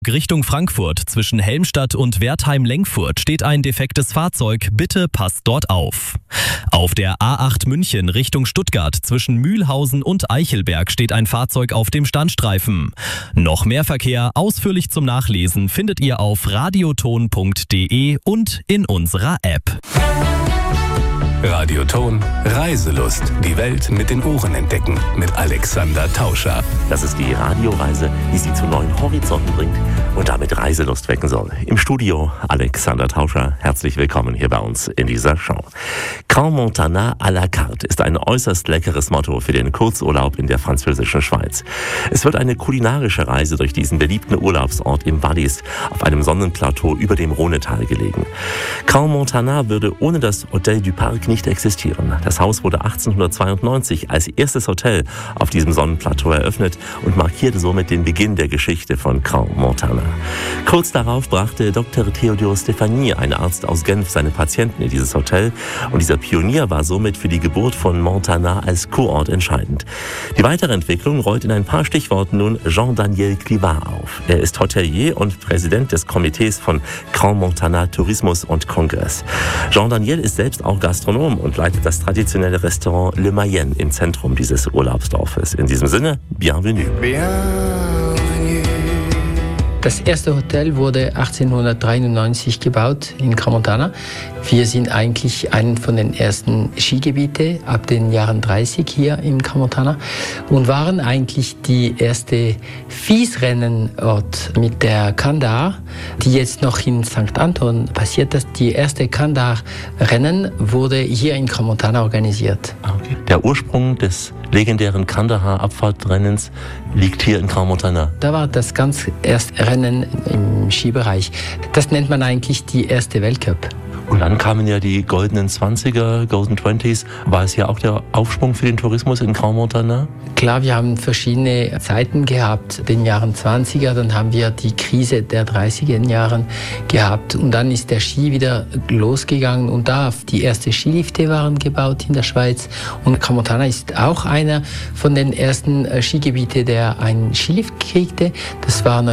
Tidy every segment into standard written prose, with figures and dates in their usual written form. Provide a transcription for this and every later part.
Richtung Frankfurt zwischen Helmstadt und Wertheim-Lenkfurt steht ein defektes Fahrzeug. Bitte passt dort auf. Auf der A8 München Richtung Stuttgart zwischen Mühlhausen und Eichelberg steht ein Fahrzeug auf dem Standstreifen. Noch mehr Verkehr ausführlich zum Nachlesen findet ihr auf radioton.de und in unserer App. Radioton Reiselust. Die Welt mit den Ohren entdecken. Mit Alexander Tauscher. Das ist die Radioreise, die Sie zu neuen Horizonten bringt und damit Reiselust wecken soll. Im Studio Alexander Tauscher. Herzlich willkommen hier bei uns in dieser Show. Crans-Montana à la carte ist ein äußerst leckeres Motto für den Kurzurlaub in der französischen Schweiz. Es wird eine kulinarische Reise durch diesen beliebten Urlaubsort im Wallis auf einem Sonnenplateau über dem Rhonetal gelegen. Crans-Montana würde ohne das Hotel du Parc nicht existieren. Das Haus wurde 1892 als erstes Hotel auf diesem Sonnenplateau eröffnet und markierte somit den Beginn der Geschichte von Crans-Montana. Kurz darauf brachte Dr. Theodor Stephanie, ein Arzt aus Genf, seine Patienten in dieses Hotel und dieser Pionier war somit für die Geburt von Montana als Kurort entscheidend. Die weitere Entwicklung rollt in ein paar Stichworten nun Jean-Daniel Clivart auf. Er ist Hotelier und Präsident des Komitees von Crans-Montana Tourismus und Kongress. Jean-Daniel ist selbst auch Gastronom und leitet das traditionelle Restaurant Le Mayenne im Zentrum dieses Urlaubsdorfes. In diesem Sinne, bienvenue. Das erste Hotel wurde 1893 gebaut in Crans-Montana. Wir sind eigentlich ein von den ersten Skigebieten ab den Jahren 30 hier in Crans-Montana und waren eigentlich die erste Fiesrennenort mit der Kandar, die jetzt noch in St. Anton passiert. Die erste Kandar-Rennen wurde hier in Crans-Montana organisiert. Okay. Der Ursprung des legendären Kandahar-Abfahrtrennens liegt hier in Crans-Montana. Da war das ganz erste Rennen im Skibereich. Das nennt man eigentlich die erste Weltcup. Und dann kamen ja die goldenen 20er, Golden 20s. War es ja auch der Aufschwung für den Tourismus in Crans-Montana? Klar, wir haben verschiedene Zeiten gehabt, den Jahren 20er, dann haben wir die Krise der 30er Jahren gehabt und dann ist der Ski wieder losgegangen und die ersten Skilifte waren gebaut in der Schweiz und Crans-Montana ist auch einer von den ersten Skigebieten, der einen Skilift kriegte. Das war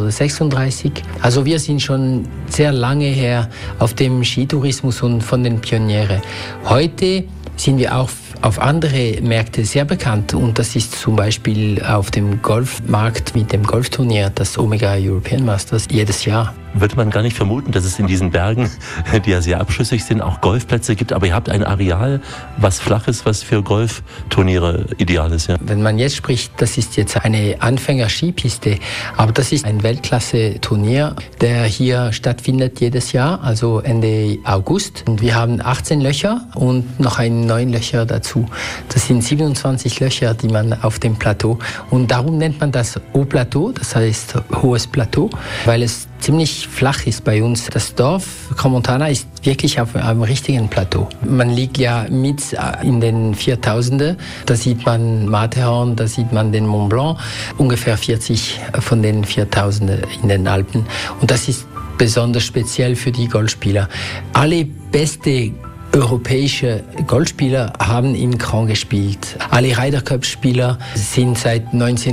1936. Also wir sind schon sehr lange her auf dem Skitourismus und von den Pionieren. Heute sind wir auch auf andere Märkte sehr bekannt und das ist zum Beispiel auf dem Golfmarkt mit dem Golfturnier, das Omega European Masters, jedes Jahr. Würde man gar nicht vermuten, dass es in diesen Bergen, die ja sehr abschüssig sind, auch Golfplätze gibt. Aber ihr habt ein Areal, was flach ist, was für Golfturniere ideal ist. Ja. Wenn man jetzt spricht, das ist jetzt eine Anfänger-Skipiste, aber das ist ein Weltklasse-Turnier, der hier stattfindet jedes Jahr, also Ende August. Und wir haben 18 Löcher und noch 9 Löcher dazu. Das sind 27 Löcher, die man auf dem Plateau. Und darum nennt man das Haut-Plateau, das heißt hohes Plateau, weil es ziemlich flach ist bei uns. Das Dorf Crans-Montana ist wirklich auf einem richtigen Plateau. Man liegt ja mit in den 4000er. Da sieht man Matterhorn, da sieht man den Mont Blanc. Ungefähr 40 von den 4000er in den Alpen. Und das ist besonders speziell für die Golfspieler. Alle beste europäische Golfspieler haben in Crans gespielt. Alle Ryder Cup-Spieler sind seit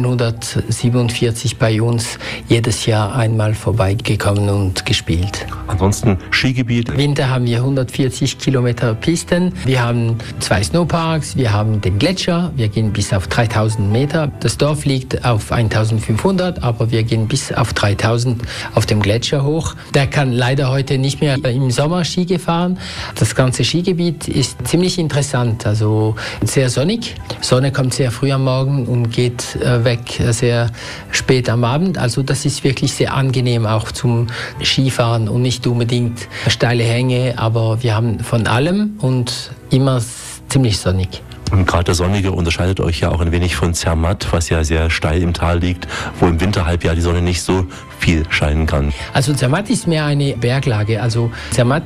1947 bei uns jedes Jahr einmal vorbeigekommen und gespielt. Ansonsten Skigebiet? Im Winter haben wir 140 Kilometer Pisten. Wir haben 2 Snowparks, wir haben den Gletscher, wir gehen bis auf 3000 Meter. Das Dorf liegt auf 1500, aber wir gehen bis auf 3000 auf dem Gletscher hoch. Der kann leider heute nicht mehr im Sommer Ski gefahren. Das ganze Skigebiet ist ziemlich interessant, also sehr sonnig. Sonne kommt sehr früh am Morgen und geht weg sehr spät am Abend. Also das ist wirklich sehr angenehm auch zum Skifahren und nicht unbedingt steile Hänge, aber wir haben von allem und immer ziemlich sonnig. Und gerade der Sonnige unterscheidet euch ja auch ein wenig von Zermatt, was ja sehr steil im Tal liegt, wo im Winterhalbjahr die Sonne nicht so viel scheinen kann. Also Zermatt ist mehr eine Berglage. Also Zermatt ist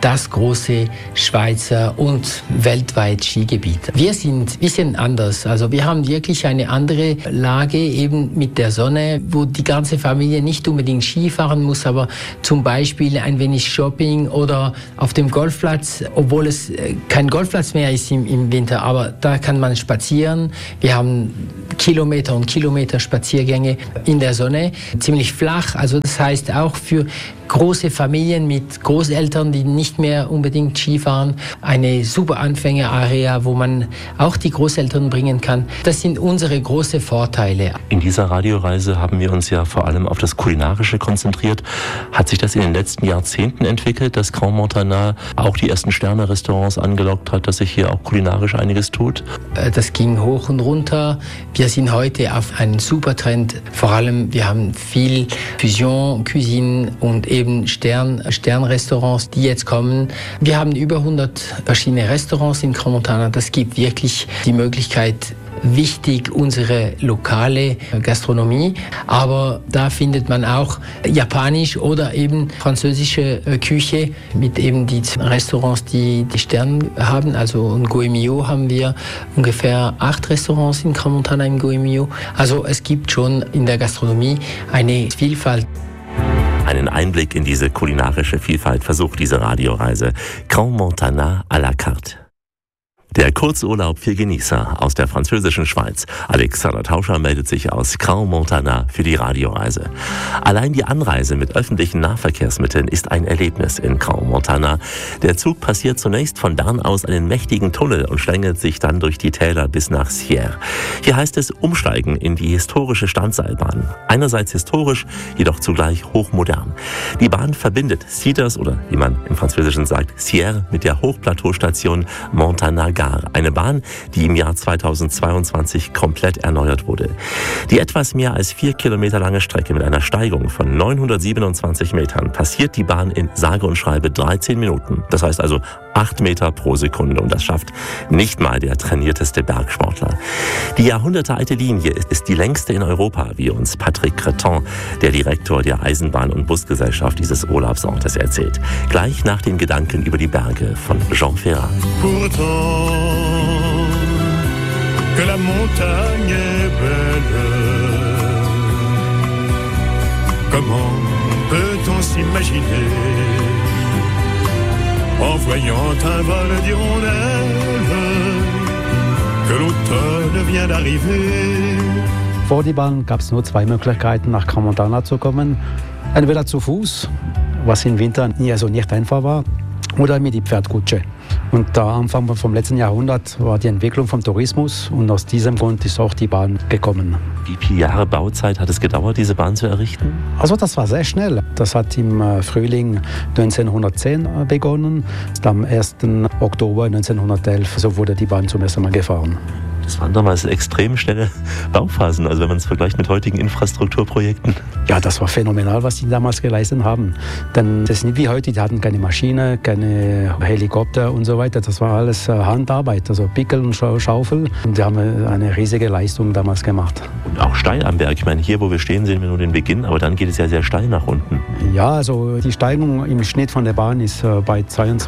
das große Schweizer und weltweit Skigebiet. Wir sind ein bisschen anders. Also wir haben wirklich eine andere Lage eben mit der Sonne, wo die ganze Familie nicht unbedingt Ski fahren muss, aber zum Beispiel ein wenig Shopping oder auf dem Golfplatz, obwohl es kein Golfplatz mehr ist im Winter, aber da kann man spazieren. Wir haben Kilometer und Kilometer Spaziergänge in der Sonne, ziemlich flach. Also das heißt auch für große Familien mit Großeltern, die nicht mehr unbedingt Ski fahren, eine super Anfängerarea, wo man auch die Großeltern bringen kann. Das sind unsere großen Vorteile. In dieser Radioreise haben wir uns ja vor allem auf das Kulinarische konzentriert. Hat sich das in den letzten Jahrzehnten entwickelt, dass Crans Montana auch die ersten Sterne-Restaurants angelockt hat, dass sich hier auch kulinarisch einiges tut? Das ging hoch und runter. Wir sind heute auf einem super Trend. Vor allem, wir haben viel Fusion, Cuisine und eben Sternrestaurants, die jetzt kommen. Wir haben über 100 verschiedene Restaurants in Crans Montana. Das gibt wirklich die Möglichkeit, wichtig unsere lokale Gastronomie, aber da findet man auch japanisch oder eben französische Küche mit eben die Restaurants, die Sterne haben. Also in Goemio haben wir ungefähr 8 Restaurants in Crans Montana im Goemio. Also es gibt schon in der Gastronomie eine Vielfalt. Einen Einblick in diese kulinarische Vielfalt versucht diese Radioreise Crans Montana à la carte. Der Kurzurlaub für Genießer aus der französischen Schweiz. Alexander Tauscher meldet sich aus Crans Montana für die Radioreise. Allein die Anreise mit öffentlichen Nahverkehrsmitteln ist ein Erlebnis in Crans Montana. Der Zug passiert zunächst von Bern aus einen mächtigen Tunnel und schlängelt sich dann durch die Täler bis nach Sierre. Hier heißt es umsteigen in die historische Standseilbahn. Einerseits historisch, jedoch zugleich hochmodern. Die Bahn verbindet Cedars oder wie man im Französischen sagt, Sierre mit der Hochplateaustation Montana-Gare. Eine Bahn, die im Jahr 2022 komplett erneuert wurde. Die etwas mehr als 4 Kilometer lange Strecke mit einer Steigung von 927 Metern passiert die Bahn in sage und schreibe 13 Minuten. Das heißt also 8 Meter pro Sekunde und das schafft nicht mal der trainierteste Bergsportler. Die jahrhundertealte Linie ist die längste in Europa, wie uns Patrick Creton, der Direktor der Eisenbahn- und Busgesellschaft dieses Urlaubsortes, erzählt. Gleich nach den Gedanken über die Berge von Jean Ferrat. Que la montagne est belle. Comment peut-on s'imaginer en voyant un vol d'hirondelles que l'automne vient d'arriver? Vor die Bahn gab es nur 2 Möglichkeiten, nach Crans Montana zu kommen. Entweder zu Fuß, was im Winter also nicht einfach war, oder mit die Pferdkutsche. Und am Anfang vom letzten Jahrhundert war die Entwicklung vom Tourismus und aus diesem Grund ist auch die Bahn gekommen. Wie viele Jahre Bauzeit hat es gedauert, diese Bahn zu errichten? Also das war sehr schnell. Das hat im Frühling 1910 begonnen. Am 1. Oktober 1911 so wurde die Bahn zum ersten Mal gefahren. Das waren damals extrem schnelle Bauphasen, also wenn man es vergleicht mit heutigen Infrastrukturprojekten. Ja, das war phänomenal, was die damals geleistet haben. Denn das ist nicht wie heute, die hatten keine Maschine, keine Helikopter und so weiter. Das war alles Handarbeit, also Pickel und Schaufel. Und die haben eine riesige Leistung damals gemacht. Und auch steil am Berg. Ich meine, hier, wo wir stehen, sehen wir nur den Beginn, aber dann geht es ja sehr steil nach unten. Ja, also die Steigung im Schnitt von der Bahn ist bei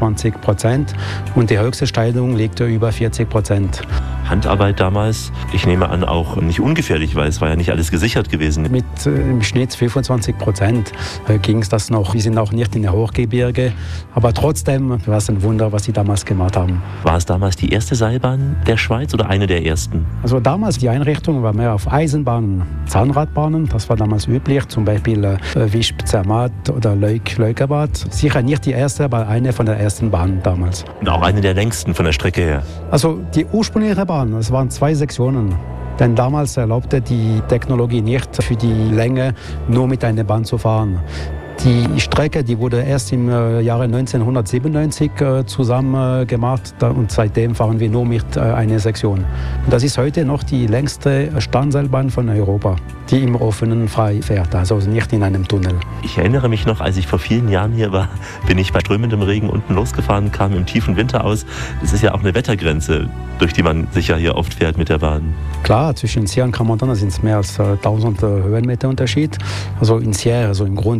22% und die höchste Steigung liegt über 40%. Handarbeit damals, ich nehme an, auch nicht ungefährlich, weil es war ja nicht alles gesichert gewesen. Mit im Schnitt 25% ging es das noch. Wir sind auch nicht in der Hochgebirge, aber trotzdem war es ein Wunder, was sie damals gemacht haben. War es damals die erste Seilbahn der Schweiz oder eine der ersten? Also damals die Einrichtung war mehr auf Eisenbahnen, Zahnradbahnen. Das war damals üblich, zum Beispiel Wisp-Zermatt oder Leukerbad. Sicher nicht die erste, aber eine von der ersten Bahnen damals. Und auch eine der längsten von der Strecke her? Also die ursprüngliche Bahn, es waren 2 Sektionen. Denn damals erlaubte die Technologie nicht, für die Länge nur mit einer Bahn zu fahren. Die Strecke, die wurde erst im Jahre 1997 zusammen gemacht und seitdem fahren wir nur mit einer Sektion. Und das ist heute noch die längste Standseilbahn von Europa, die im Offenen frei fährt, also nicht in einem Tunnel. Ich erinnere mich noch, als ich vor vielen Jahren hier war, bin ich bei strömendem Regen unten losgefahren, kam im tiefen Winter aus. Das ist ja auch eine Wettergrenze, durch die man sicher hier oft fährt mit der Bahn. Klar, zwischen Sierre und Crans Montana sind es mehr als 1000 Höhenmeter Unterschied. Also in Sierre, also im Grund kann das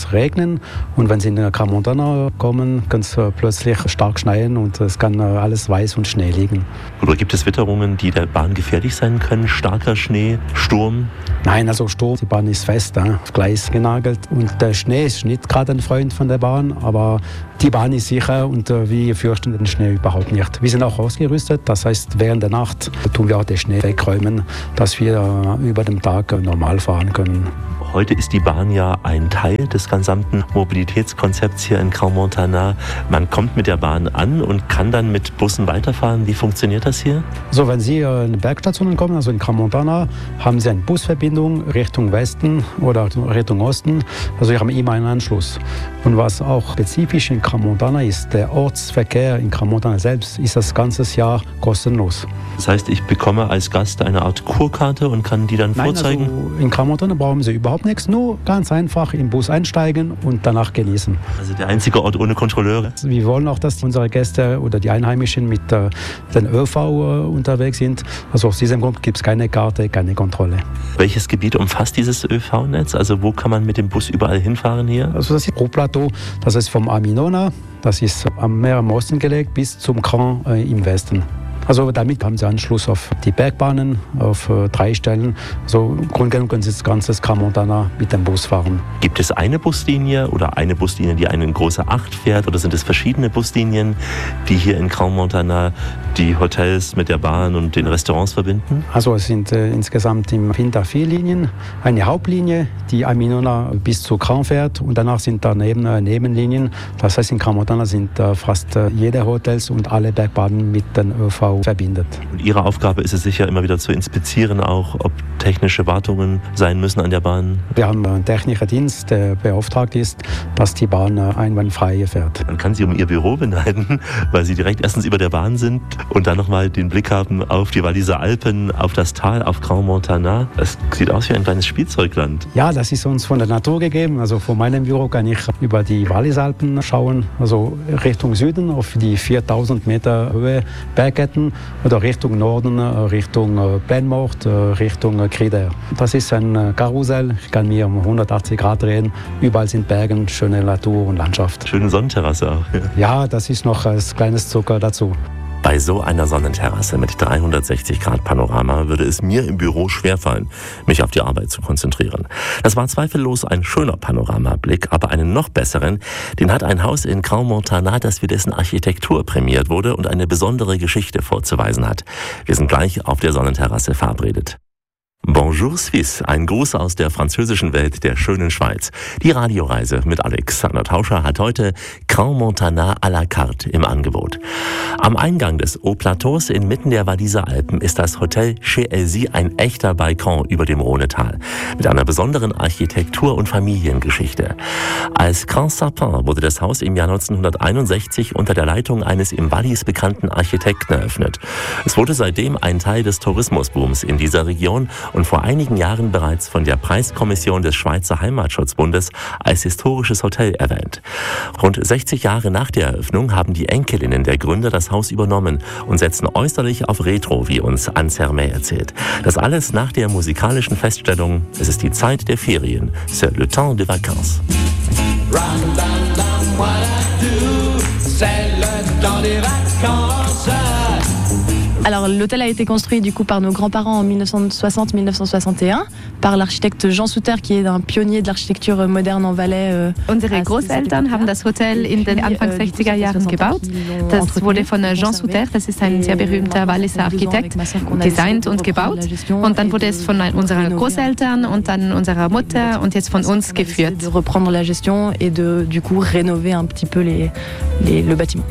es regnen und wenn sie in den Crans-Montana kommen, kann es plötzlich stark schneien und es kann alles weiß und Schnee liegen. Oder gibt es Witterungen, die der Bahn gefährlich sein können? Starker Schnee, Sturm? Nein, also Sturm, die Bahn ist fest, auf Gleis genagelt und der Schnee ist nicht gerade ein Freund von der Bahn, aber die Bahn ist sicher und wir fürchten den Schnee überhaupt nicht. Wir sind auch ausgerüstet, das heißt während der Nacht tun wir auch den Schnee wegräumen, dass wir über den Tag normal fahren können. Heute ist die Bahn ja ein Teil des gesamten Mobilitätskonzepts hier in Crans-Montana. Man kommt mit der Bahn an und kann dann mit Bussen weiterfahren. Wie funktioniert das hier? Also wenn Sie in die Bergstationen kommen, also in Crans-Montana, haben Sie eine Busverbindung Richtung Westen oder Richtung Osten. Also wir haben immer einen Anschluss. Und was auch spezifisch in Crans-Montana ist, der Ortsverkehr in Crans-Montana selbst ist das ganze Jahr kostenlos. Das heißt, ich bekomme als Gast eine Art Kurkarte und kann die dann vorzeigen? Also in Crans-Montana brauchen Sie überhaupt nichts, nur ganz einfach im Bus einsteigen und danach genießen. Also der einzige Ort ohne Kontrolleure? Wir wollen auch, dass unsere Gäste oder die Einheimischen mit den ÖV unterwegs sind. Also aus diesem Grund gibt es keine Karte, keine Kontrolle. Welches Gebiet umfasst dieses ÖV-Netz? Also wo kann man mit dem Bus überall hinfahren hier? Also das ist Haut-Plateau, das ist vom Aminona, das ist am Meer im Osten gelegt, bis zum Crans im Westen. Also damit haben sie Anschluss auf die Bergbahnen, auf 3 Stellen. Also im Grunde genommen können sie das ganze Crans-Montana mit dem Bus fahren. Gibt es eine Buslinie oder eine Buslinie, die eine große Acht fährt? Oder sind es verschiedene Buslinien, die hier in Crans-Montana die Hotels mit der Bahn und den Restaurants verbinden? Also es sind insgesamt im Winter 4 Linien. Eine Hauptlinie, die Aminona bis zu Crans fährt und danach sind daneben Nebenlinien. Das heißt, in Crans-Montana sind fast jede Hotels und alle Bergbahnen mit den ÖV verbindet. Und Ihre Aufgabe ist es sicher, immer wieder zu inspizieren, auch ob technische Wartungen sein müssen an der Bahn? Wir haben einen technischen Dienst, der beauftragt ist, dass die Bahn einwandfrei fährt. Man kann Sie um Ihr Büro beneiden, weil Sie direkt erstens über der Bahn sind und dann nochmal den Blick haben auf die Walliser Alpen, auf das Tal, auf Crans-Montana. Es sieht aus wie ein kleines Spielzeugland. Ja, das ist uns von der Natur gegeben. Also von meinem Büro kann ich über die Walliser Alpen schauen, also Richtung Süden auf die 4000 Meter Höhe Bergketten oder Richtung Norden, Richtung Plainmort, Richtung Crider. Das ist ein Karussell, ich kann mir um 180 Grad drehen. Überall sind Berge, schöne Natur und Landschaft. Schöne Sonnenterrasse auch. Ja, das ist noch als kleines Zucker dazu. Bei so einer Sonnenterrasse mit 360 Grad Panorama würde es mir im Büro schwerfallen, mich auf die Arbeit zu konzentrieren. Das war zweifellos ein schöner Panoramablick, aber einen noch besseren, den hat ein Haus in Crans-Montana, das für dessen Architektur prämiert wurde und eine besondere Geschichte vorzuweisen hat. Wir sind gleich auf der Sonnenterrasse verabredet. Bonjour Suisse, ein Gruß aus der französischen Welt der schönen Schweiz. Die Radioreise mit Alexander Tauscher hat heute Crans-Montana à la carte im Angebot. Am Eingang des Haut-Plateaus inmitten der Walliser Alpen ist das Hotel Chez Elsie ein echter Balkon über dem Rhonetal mit einer besonderen Architektur und Familiengeschichte. Als Grand Sapin wurde das Haus im Jahr 1961 unter der Leitung eines im Wallis bekannten Architekten eröffnet. Es wurde seitdem ein Teil des Tourismusbooms in dieser Region und vor einigen Jahren bereits von der Preiskommission des Schweizer Heimatschutzbundes als historisches Hotel erwähnt. Rund 60 Jahre nach der Eröffnung haben die Enkelinnen der Gründer das Haus übernommen und setzen äußerlich auf Retro, wie uns Anne Sermet erzählt. Das alles nach der musikalischen Feststellung, es ist die Zeit der Ferien, c'est le temps de vacances. Run, dum, dum, what I do, c'est le temps des vacances. Alors l'hôtel a été construit du coup par nos grands-parents en 1960-1961 par l'architecte Jean Souter, qui est un Pionnier de l'architektur moderne en Valais. Unsere Großeltern haben das Hotel in den Anfang 60er Jahren gebaut. Das wurde von Jean Souter, das ist ein sehr berühmter Walliser Architekt, designt und gebaut. Und dann wurde es von unseren Großeltern und dann unserer Mutter und jetzt von uns geführt. De reprendre la gestion et de du coup rénover un petit peu le bâtiment.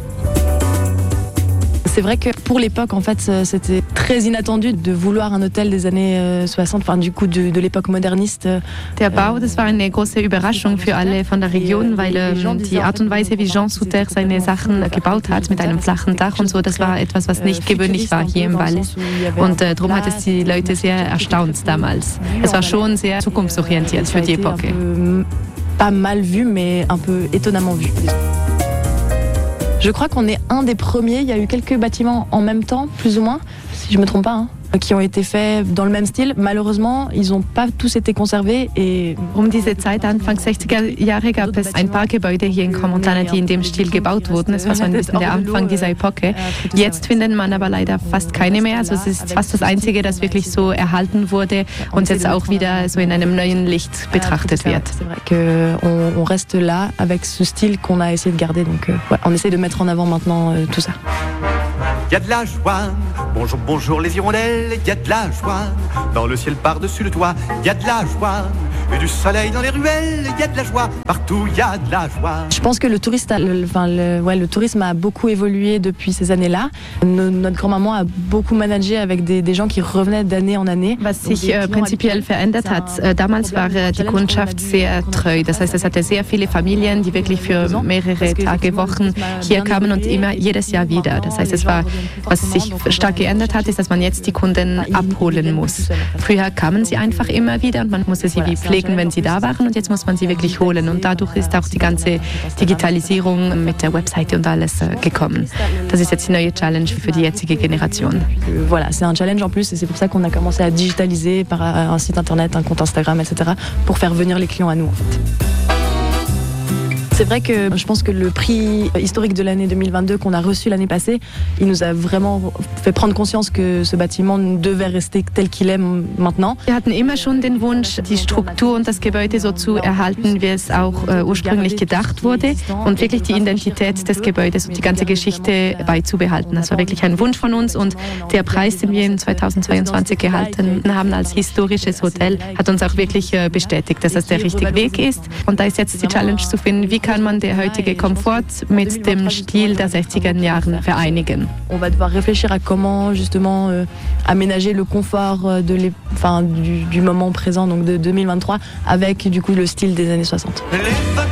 C'est vrai que pour l'époque, en fait, c'était très inattendu de vouloir un hôtel des années 60, enfin du coup de l'époque moderniste. Der Bau, das war eine große Überraschung für alle von der Region, weil die Art und Weise, wie Jean Souter seine Sachen gebaut hat, mit einem flachen Dach und so, das war etwas, was nicht gewöhnlich war hier im Wallis. Und darum hat es die Leute sehr erstaunt damals. Es war schon sehr zukunftsorientiert für die Epoche. Pas mal vu, mais un peu étonnamment vu. Je crois qu'on est un des premiers. Il y a eu quelques bâtiments en même temps, plus ou moins, si je me trompe pas. qui ont été faits dans le même style. Malheureusement, ils n'ont pas tous été conservés. Et diese Zeit, Anfang 60er Jahre, gab es ein paar Gebäude hier in Crans-Montana, die in dem Stil gebaut wurden. Das war so ein bisschen der Anfang dieser Epoche. Jetzt findet man aber leider fast keine mehr. Also es ist fast das Einzige, das wirklich so erhalten wurde und jetzt auch wieder so in einem neuen Licht betrachtet wird. C'est vrai qu'on reste là avec ce style qu'on a essayé de garder. Donc on essaie de mettre en avant maintenant tout ça. Il y a de la joie, bonjour, bonjour les hirondelles, il y a de la joie, dans le ciel par-dessus le toit, il y a de la joie, et du soleil dans les ruelles, il y a de la joie, partout il y a de la joie. Je pense que le tourisme a beaucoup évolué depuis ces années-là. Notre grand-maman a beaucoup managé avec des gens qui revenaient d'année en année. Was sich prinzipiell verändert hat, damals war die Kundschaft sehr treu. Das heißt, es hatte sehr viele Familien, die wirklich für mehrere Tage, Wochen hier kamen und immer jedes Jahr wieder. Das heißt, was sich stark geändert hat, ist, dass man jetzt die Kunden abholen muss. Früher kamen sie einfach immer wieder und man musste sie wie pflegen, wenn sie da waren, und jetzt muss man sie wirklich holen. Und dadurch ist auch die ganze Digitalisierung mit der Webseite und alles gekommen. Das ist jetzt die neue Challenge für die jetzige Generation. Voilà, c'est un challenge en plus et c'est pour ça qu'on a commencé à digitaliser par un site internet, un compte Instagram, etc. pour faire venir les clients à nous en fait. C'est vrai que je pense que le prix historique de l'année 2022 qu'on a reçu l'année passée, il nous a vraiment fait prendre conscience que ce bâtiment devait rester tel qu'il est maintenant. Wir hatten immer schon den Wunsch, die Struktur und das Gebäude so zu erhalten, wie es auch ursprünglich gedacht wurde, und wirklich die Identität des Gebäudes und die ganze Geschichte beizubehalten. Das war wirklich ein Wunsch von uns, und der Preis, den wir in 2022 gehalten haben als historisches Hotel, hat uns auch wirklich bestätigt, dass das der richtige Weg ist. Und da ist jetzt die Challenge zu finden, wie kann man der heutige Komfort mit dem Stil der 60er Jahren vereinigen. On va devoir réfléchir à comment justement aménager le confort du moment présent, donc de 2023, avec du coup le style des années 60.